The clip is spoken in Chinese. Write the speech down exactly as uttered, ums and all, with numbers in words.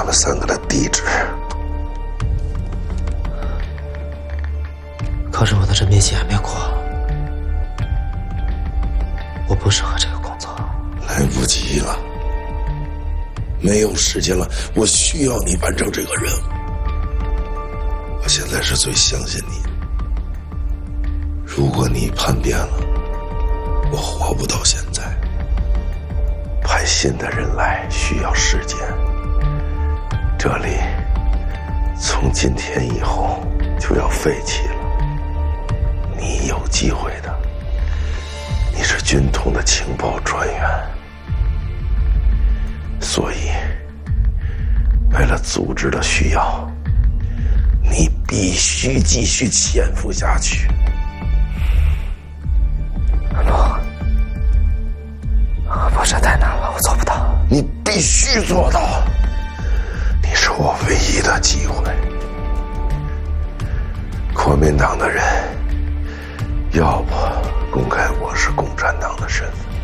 们三个的地址。 可是我的任免期还没过，我不适合这个工作。 来不及了，没有时间了，我需要你完成这个任务。我现在是最相信你的，如果你叛变了，我活不到现在。派新的人来需要时间，这里从今天以后就要废弃了。你有机会的，你是军统的情报专员，所以为了组织的需要，你必须继续潜伏下去。 不，不是太难了，我做不到。 你必须做到，你是我唯一的机会。国民党的人，要不公开我是共产党的身份，